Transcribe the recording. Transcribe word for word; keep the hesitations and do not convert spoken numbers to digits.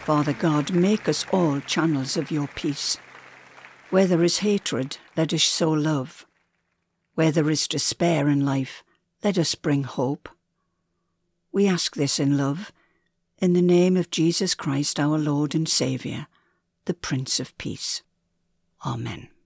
Father God, make us all channels of your peace. Where there is hatred, let us sow love. Where there is despair in life, let us bring hope. We ask this in love, in the name of Jesus Christ, our Lord and Saviour, the Prince of Peace. Amen.